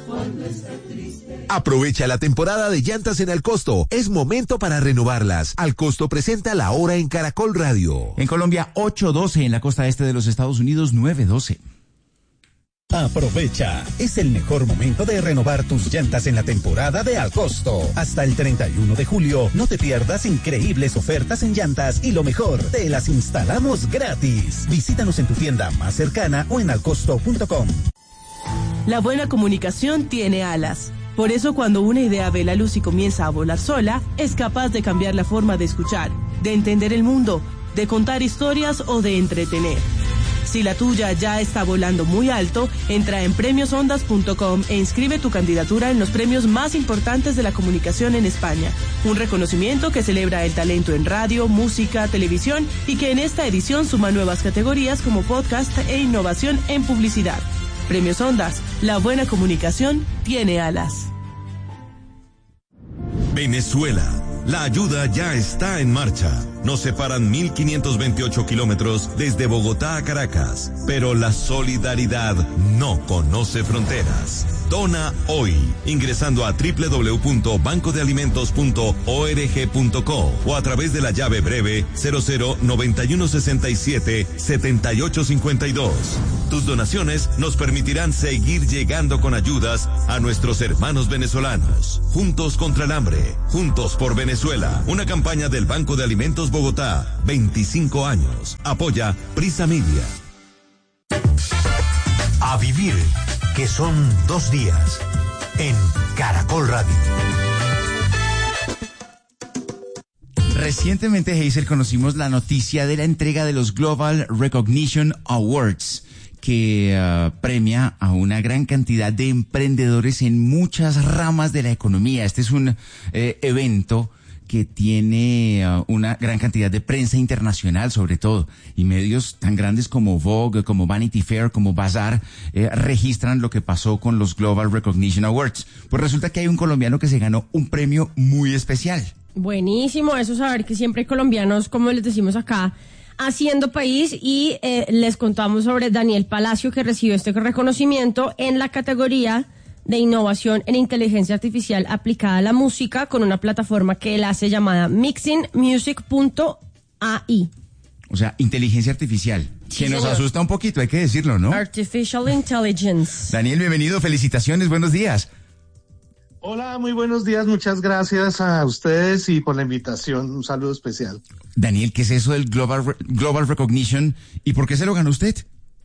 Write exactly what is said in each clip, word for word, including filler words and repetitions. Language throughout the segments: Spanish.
Aprovecha la temporada de llantas en Al Costo. Es momento para renovarlas. Al Costo presenta la hora en Caracol Radio. En Colombia, ocho doce. En la costa este de los Estados Unidos, nueve doce. Aprovecha, es el mejor momento de renovar tus llantas en la temporada de Al Costo. Hasta el treinta y uno de julio, no te pierdas increíbles ofertas en llantas y lo mejor, te las instalamos gratis. Visítanos en tu tienda más cercana o en alcosto punto com. La buena comunicación tiene alas. Por eso cuando una idea ve la luz y comienza a volar sola, es capaz de cambiar la forma de escuchar, de entender el mundo, de contar historias o de entretener. Si la tuya ya está volando muy alto, entra en premios ondas punto com e inscribe tu candidatura en los premios más importantes de la comunicación en España. Un reconocimiento que celebra el talento en radio, música, televisión y que en esta edición suma nuevas categorías como podcast e innovación en publicidad. Premios Ondas, la buena comunicación tiene alas. Venezuela. La ayuda ya está en marcha. Nos separan mil quinientos veintiocho kilómetros desde Bogotá a Caracas, pero la solidaridad no conoce fronteras. Dona hoy, ingresando a doble u doble u doble u punto banco de alimentos punto org punto co o a través de la llave breve cero cero noventa y uno sesenta y siete setenta y ocho cincuenta y dos. Tus donaciones nos permitirán seguir llegando con ayudas a nuestros hermanos venezolanos. Juntos contra el hambre, juntos por Venezuela. Una campaña del Banco de Alimentos Bogotá, veinticinco años. Apoya Prisa Media. A vivir, que son dos días, en Caracol Radio. Recientemente, Hazel, conocimos la noticia de la entrega de los Global Recognition Awards, que uh, premia a una gran cantidad de emprendedores en muchas ramas de la economía. Este es un eh, evento que tiene uh, una gran cantidad de prensa internacional, sobre todo, y medios tan grandes como Vogue, como Vanity Fair, como Bazaar, eh, registran lo que pasó con los Global Recognition Awards. Pues resulta que hay un colombiano que se ganó un premio muy especial. Buenísimo, eso saber que siempre hay colombianos, como les decimos acá, haciendo país, y eh, les contamos sobre Daniel Palacio, que recibió este reconocimiento en la categoría de innovación en inteligencia artificial aplicada a la música, con una plataforma que él hace llamada mixing music punto a i. O sea, inteligencia artificial, Sí, que nos señor. asusta un poquito, hay que decirlo, ¿no? Artificial Intelligence. Daniel, bienvenido, felicitaciones, buenos días. Hola, muy buenos días, muchas gracias a ustedes y por la invitación, un saludo especial. Daniel, ¿qué es eso del Global, Re- Global Recognition y por qué se lo ganó usted?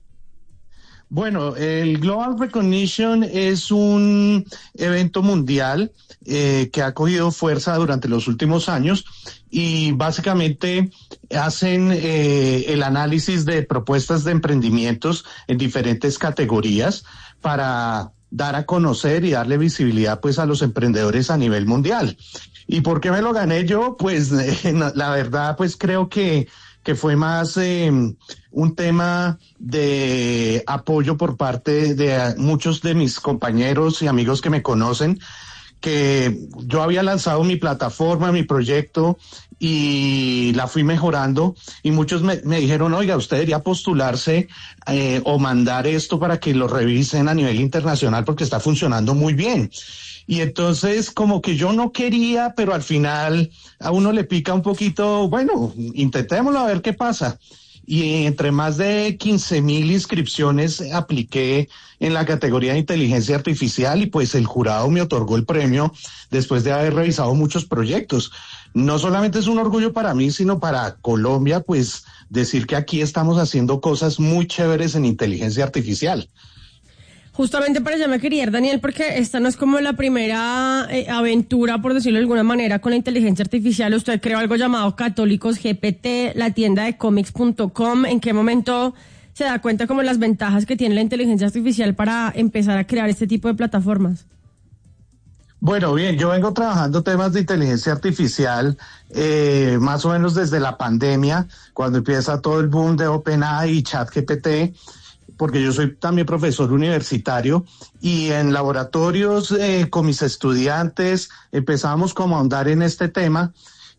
Bueno, el Global Recognition es un evento mundial eh, que ha cogido fuerza durante los últimos años y básicamente hacen eh, el análisis de propuestas de emprendimientos en diferentes categorías para dar a conocer y darle visibilidad pues a los emprendedores a nivel mundial. ¿Y por qué me lo gané yo? Pues eh, la verdad pues creo que que fue más eh, un tema de apoyo por parte de muchos de mis compañeros y amigos que me conocen, que yo había lanzado mi plataforma, mi proyecto, y la fui mejorando, y muchos me, me dijeron, oiga, usted debería postularse eh, o mandar esto para que lo revisen a nivel internacional porque está funcionando muy bien. Y entonces como que yo no quería, pero al final a uno le pica un poquito, bueno, intentémoslo a ver qué pasa. Y entre más de quince mil inscripciones apliqué en la categoría de inteligencia artificial y pues el jurado me otorgó el premio después de haber revisado muchos proyectos. No solamente es un orgullo para mí, sino para Colombia, pues decir que aquí estamos haciendo cosas muy chéveres en inteligencia artificial. Justamente para allá me quería ir, Daniel, porque esta no es como la primera eh, aventura, por decirlo de alguna manera, con la inteligencia artificial. Usted creó algo llamado Católicos G P T, la tienda de comics punto com. ¿En qué momento se da cuenta como las ventajas que tiene la inteligencia artificial para empezar a crear este tipo de plataformas? Bueno, bien, yo vengo trabajando temas de inteligencia artificial eh, más o menos desde la pandemia, cuando empieza todo el boom de OpenAI y ChatGPT, porque yo soy también profesor universitario, y en laboratorios eh, con mis estudiantes empezamos como a ahondar en este tema.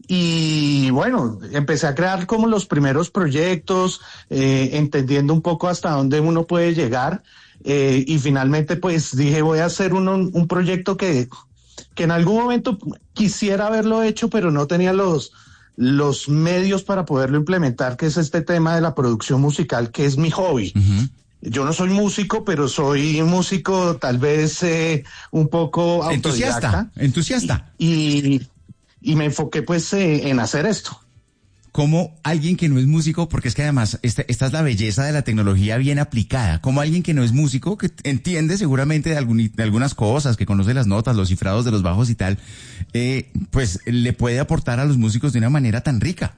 Y bueno, empecé a crear como los primeros proyectos, eh, entendiendo un poco hasta dónde uno puede llegar. eh, y finalmente pues dije voy a hacer un, un proyecto que, que en algún momento quisiera haberlo hecho, pero no tenía los, los medios para poderlo implementar, que es este tema de la producción musical, que es mi hobby. Uh-huh. Yo no soy músico, pero soy músico tal vez eh, un poco autodidacta. Entusiasta, entusiasta. Y, y, y me enfoqué pues eh, en hacer esto. Como alguien que no es músico, porque es que además esta, esta es la belleza de la tecnología bien aplicada, como alguien que no es músico, que entiende seguramente de, algún, de algunas cosas, que conoce las notas, los cifrados de los bajos y tal, eh, pues le puede aportar a los músicos de una manera tan rica.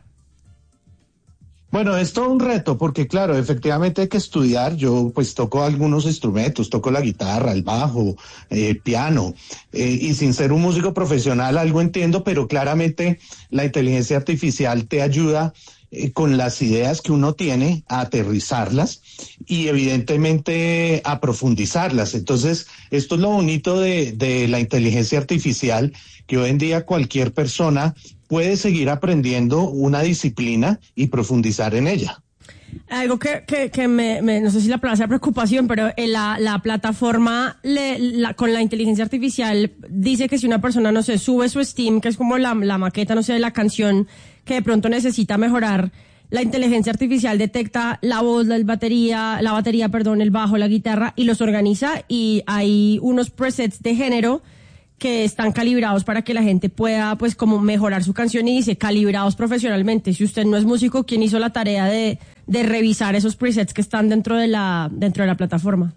Bueno, es todo un reto porque, claro, efectivamente hay que estudiar. Yo pues toco algunos instrumentos, toco la guitarra, el bajo, eh, piano, eh, y sin ser un músico profesional algo entiendo, pero claramente la inteligencia artificial te ayuda eh, con las ideas que uno tiene a aterrizarlas y evidentemente a profundizarlas. Entonces, esto es lo bonito de, de la inteligencia artificial, que hoy en día cualquier persona puede seguir aprendiendo una disciplina y profundizar en ella. Algo que, que, que me, me, no sé si la palabra sea preocupación, pero en la, la plataforma le, la, con la inteligencia artificial dice que si una persona, no sé, sube su Steam, que es como la, la maqueta, no sé, de la canción que de pronto necesita mejorar, la inteligencia artificial detecta la voz, la batería, la batería, perdón, el bajo, la guitarra, y los organiza, y hay unos presets de género que están calibrados para que la gente pueda, pues, como mejorar su canción, y dice calibrados profesionalmente. Si usted no es músico, ¿quién hizo la tarea de, de revisar esos presets que están dentro de la, dentro de la plataforma?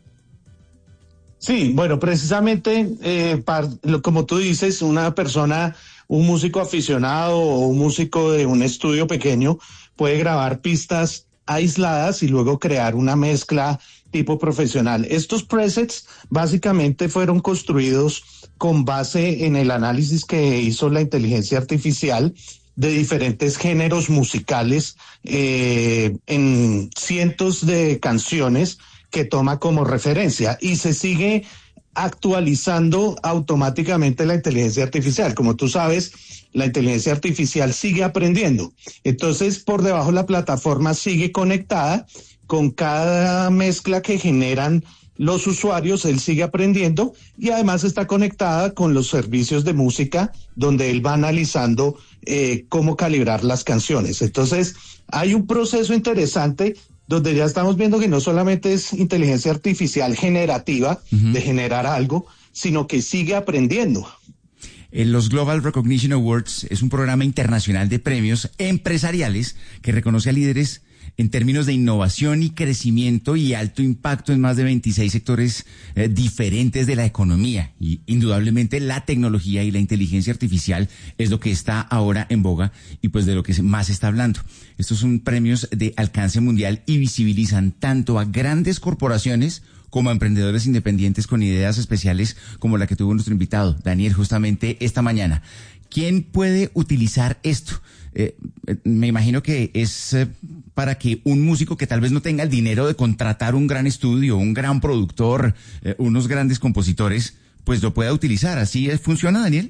Sí, bueno, precisamente, eh, para, como tú dices, una persona, un músico aficionado o un músico de un estudio pequeño puede grabar pistas aisladas y luego crear una mezcla tipo profesional. Estos presets básicamente fueron construidos con base en el análisis que hizo la inteligencia artificial de diferentes géneros musicales eh, en cientos de canciones que toma como referencia, y se sigue actualizando automáticamente la inteligencia artificial. Como tú sabes, la inteligencia artificial sigue aprendiendo. Entonces, por debajo la plataforma sigue conectada con cada mezcla que generan los usuarios. Él sigue aprendiendo y además está conectada con los servicios de música donde él va analizando eh, cómo calibrar las canciones. Entonces, hay un proceso interesante donde ya estamos viendo que no solamente es inteligencia artificial generativa, uh-huh, de generar algo, sino que sigue aprendiendo. Los Global Recognition Awards es un programa internacional de premios empresariales que reconoce a líderes en términos de innovación y crecimiento y alto impacto en más de veintiséis sectores eh, diferentes de la economía. Y indudablemente la tecnología y la inteligencia artificial es lo que está ahora en boga y pues de lo que más se está hablando. Estos son premios de alcance mundial y visibilizan tanto a grandes corporaciones como a emprendedores independientes con ideas especiales como la que tuvo nuestro invitado, Daniel, justamente esta mañana. ¿Quién puede utilizar esto? Eh, me imagino que es eh, para que un músico que tal vez no tenga el dinero de contratar un gran estudio, un gran productor, eh, unos grandes compositores, pues lo pueda utilizar. ¿Así funciona, Daniel?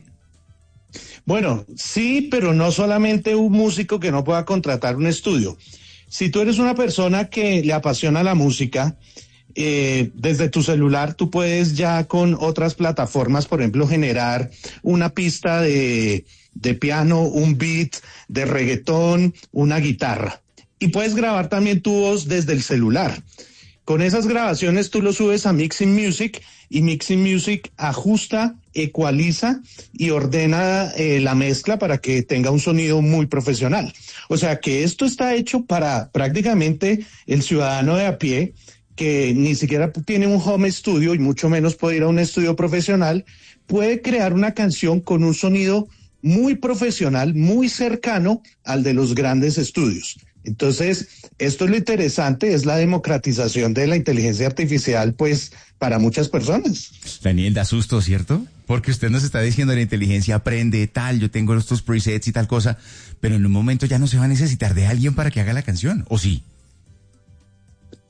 Bueno, sí, pero no solamente un músico que no pueda contratar un estudio. Si tú eres una persona que le apasiona la música, Eh, desde tu celular tú puedes ya con otras plataformas, por ejemplo, generar una pista de, de piano, un beat de reggaetón, una guitarra. Y puedes grabar también tu voz desde el celular. Con esas grabaciones tú lo subes a Mixing Music y Mixing Music ajusta, ecualiza y ordena eh, la mezcla para que tenga un sonido muy profesional. O sea que esto está hecho para prácticamente el ciudadano de a pie, que ni siquiera tiene un home studio y mucho menos puede ir a un estudio profesional, puede crear una canción con un sonido muy profesional, muy cercano al de los grandes estudios. Entonces, esto es lo interesante, es la democratización de la inteligencia artificial, pues, para muchas personas. Daniel, da susto, ¿cierto? Porque usted nos está diciendo la inteligencia aprende tal, yo tengo estos presets y tal cosa, pero en un momento ya no se va a necesitar de alguien para que haga la canción, ¿o sí?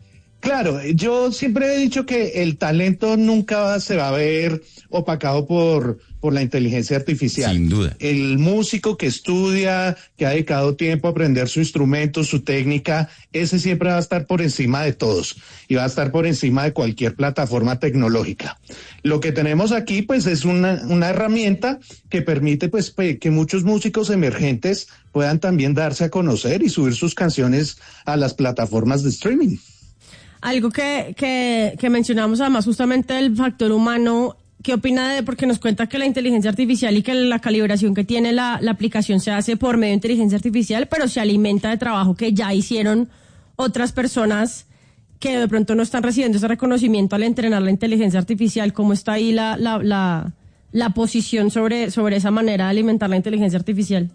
Claro, yo siempre he dicho que el talento nunca se va a ver opacado por, por la inteligencia artificial. Sin duda. El músico que estudia, que ha dedicado tiempo a aprender su instrumento, su técnica, ese siempre va a estar por encima de todos y va a estar por encima de cualquier plataforma tecnológica. Lo que tenemos aquí, pues, es una, una herramienta que permite, pues, que muchos músicos emergentes puedan también darse a conocer y subir sus canciones a las plataformas de streaming. Algo que, que, que mencionamos además justamente el factor humano, ¿qué opina de, porque nos cuenta que la inteligencia artificial y que la calibración que tiene la, la aplicación se hace por medio de inteligencia artificial, pero se alimenta de trabajo que ya hicieron otras personas que de pronto no están recibiendo ese reconocimiento al entrenar la inteligencia artificial? ¿Cómo está ahí la, la, la, la posición sobre, sobre esa manera de alimentar la inteligencia artificial?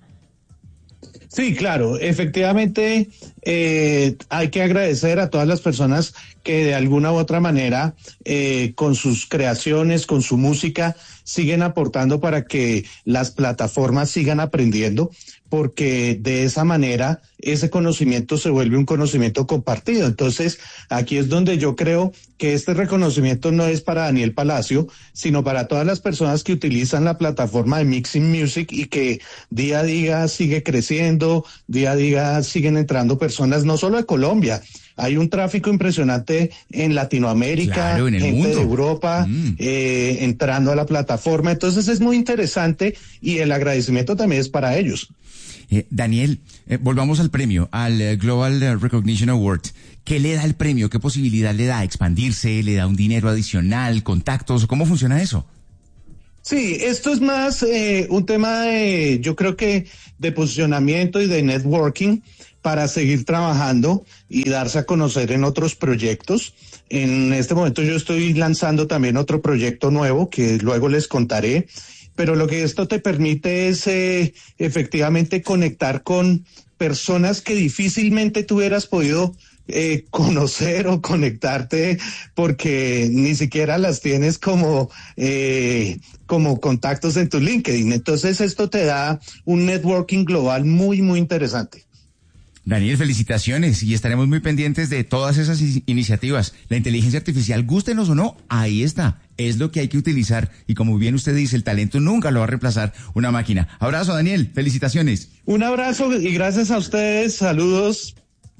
Sí, claro, efectivamente eh, hay que agradecer a todas las personas que de alguna u otra manera eh, con sus creaciones, con su música, siguen aportando para que las plataformas sigan aprendiendo, porque de esa manera ese conocimiento se vuelve un conocimiento compartido. Entonces, aquí es donde yo creo que este reconocimiento no es para Daniel Palacio, sino para todas las personas que utilizan la plataforma de Mixing Music y que día a día sigue creciendo, día a día siguen entrando personas no solo de Colombia. Hay un tráfico impresionante en Latinoamérica, claro, en el gente mundo. de Europa mm. eh, entrando a la plataforma. Entonces es muy interesante y el agradecimiento también es para ellos. Eh, Daniel, eh, volvamos al premio, al eh, Global Recognition Award. ¿Qué le da el premio? ¿Qué posibilidad le da? ¿Expandirse? ¿Le da un dinero adicional? ¿Contactos? ¿Cómo funciona eso? Sí, esto es más eh, un tema de, yo creo que de posicionamiento y de networking para seguir trabajando y darse a conocer en otros proyectos. En este momento yo estoy lanzando también otro proyecto nuevo que luego les contaré, pero lo que esto te permite es eh, efectivamente conectar con personas que difícilmente tú hubieras podido eh, conocer o conectarte porque ni siquiera las tienes como, eh, como contactos en tu LinkedIn. Entonces esto te da un networking global muy, muy interesante. Daniel, felicitaciones y estaremos muy pendientes de todas esas i- iniciativas. La inteligencia artificial, gústenos o no, ahí está. Es lo que hay que utilizar y como bien usted dice, el talento nunca lo va a reemplazar una máquina. Abrazo, Daniel, felicitaciones. Un abrazo y gracias a ustedes, saludos.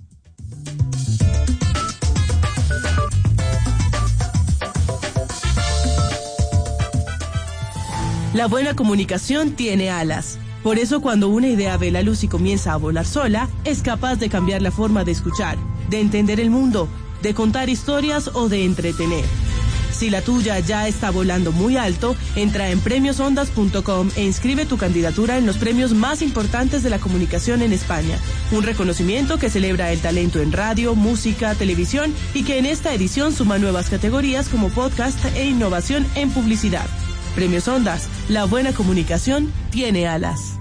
La buena comunicación tiene alas. Por eso cuando una idea ve la luz y comienza a volar sola, es capaz de cambiar la forma de escuchar, de entender el mundo, de contar historias o de entretener. Si la tuya ya está volando muy alto, entra en premios ondas punto com e inscribe tu candidatura en los premios más importantes de la comunicación en España. Un reconocimiento que celebra el talento en radio, música, televisión y que en esta edición suma nuevas categorías como podcast e innovación en publicidad. Premios Ondas, la buena comunicación tiene alas.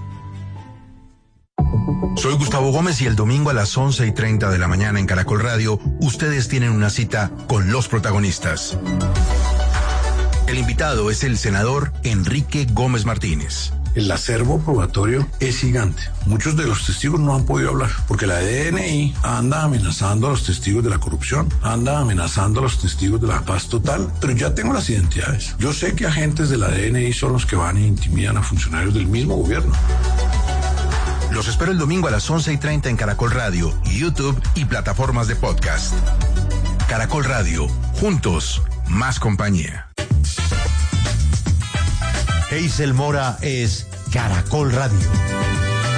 Soy Gustavo Gómez y el domingo a las once y treinta de la mañana en Caracol Radio, ustedes tienen una cita con los protagonistas. El invitado es el senador Enrique Gómez Martínez. El acervo probatorio es gigante. Muchos de los testigos no han podido hablar porque la D N I anda amenazando a los testigos de la corrupción, anda amenazando a los testigos de la paz total, pero ya tengo las identidades. Yo sé que agentes de la D N I son los que van e intimidan a funcionarios del mismo gobierno. Los espero el domingo a las once y treinta en Caracol Radio, YouTube y plataformas de podcast. Caracol Radio, juntos, más compañía. Hazel Mora es Caracol Radio.